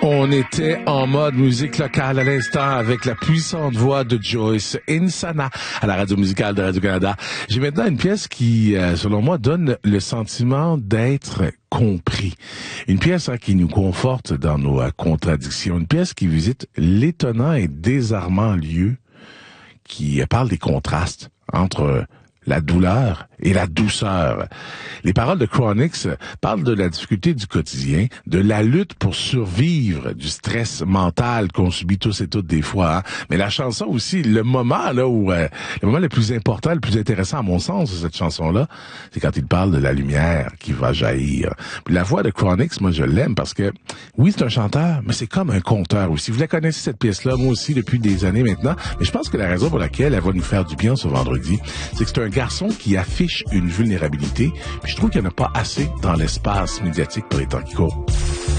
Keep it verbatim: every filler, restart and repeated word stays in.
On était en mode musique locale à l'instant avec la puissante voix de Joyce Insana à la radio musicale de Radio-Canada. J'ai maintenant une pièce qui, euh, selon moi, donne le sentiment d'être compris. Une pièce hein, qui nous conforte dans nos euh, contradictions. Une pièce qui visite l'étonnant et désarmant lieu, qui euh, parle des contrastes entre euh, la douleur et la douceur. Les paroles de Chronixx parlent de la difficulté du quotidien, de la lutte pour survivre, du stress mental qu'on subit tous et toutes des fois. Hein. Mais la chanson aussi, le moment là où euh, le moment le plus important, le plus intéressant à mon sens de cette chanson-là, c'est quand il parle de la lumière qui va jaillir. Puis la voix de Chronixx, moi je l'aime parce que oui, c'est un chanteur, mais c'est comme un conteur aussi. Vous la connaissez cette pièce-là, moi aussi depuis des années maintenant. Mais je pense que la raison pour laquelle elle va nous faire du bien ce vendredi, c'est que c'est un garçon qui affiche une vulnérabilité, puis je trouve qu'il n'y en a pas assez dans l'espace médiatique pour les temps qui courent.